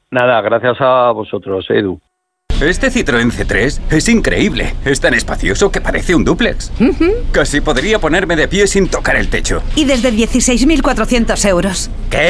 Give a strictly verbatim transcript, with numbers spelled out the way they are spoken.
Nada, gracias a vosotros, Edu. Este Citroën C tres es increíble. Es tan espacioso que parece un dúplex. Uh-huh. Casi podría ponerme de pie sin tocar el techo. Y desde dieciséis mil cuatrocientos euros. ¿Qué?